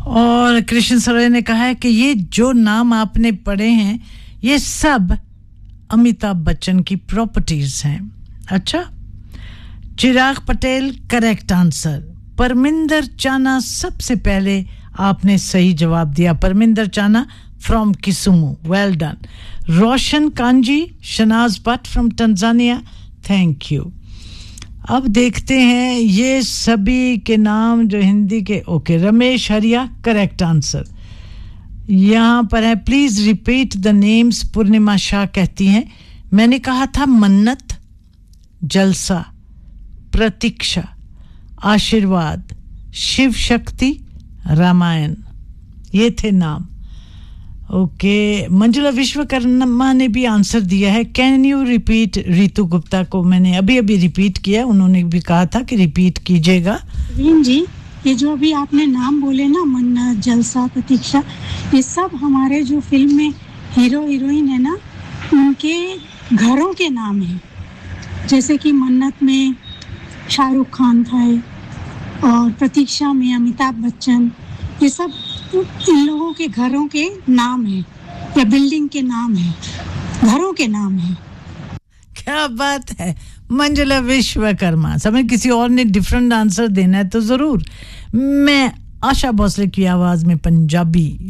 और कृष्ण सरोय ने कहा है कि ये जो नाम आपने पढ़े हैं ये सब अमिताभ बच्चन की प्रॉपर्टीज हैं. अच्छा, चिराग पटेल करेक्ट आंसर. परमिंदर चाना सबसे पहले आपने सही जवाब दिया. परमिंदर चाना from Kisumu, well done. Roshan kanji, Shahnaz Bhatt from Tanzania, thank you. अब देखते हैं ये सभी के नाम जो हिंदी के. ओके, रमेश हरिया करेक्ट आंसर. यहाँ पर है प्लीज रिपीट द नेम्स. पूर्णिमा शाह कहती हैं मैंने कहा था मन्नत, जलसा, प्रतीक्षा, आशीर्वाद, शिव शक्ति, रामायण, ये थे नाम. ओके, मंजुला विश्वकर्मा ने भी आंसर दिया है. Can you repeat? Ritu Gupta को मैंने अभी रिपीट किया, उन्होंने भी कहा था कि रिपीट कीजिएगा. जी, ये जो अभी आपने नाम बोले ना, मन्नत, जलसा, प्रतीक्षा, ये सब हमारे जो फिल्म में हीरो हीरोइन है ना, उनके घरों के नाम हैं. जैसे कि मन्नत में शाहरुख खान था और प्रतीक्षा में अमिताभ बच्चन. ये सब इन लोगों के घरों के नाम हैं या बिल्डिंग के नाम हैं, घरों के नाम हैं. क्या बात है मंजुला विश्वकर्मा. समझ किसी और ने डिफरेंट आंसर देना है तो जरूर. मैं आशा भोसले की आवाज में पंजाबी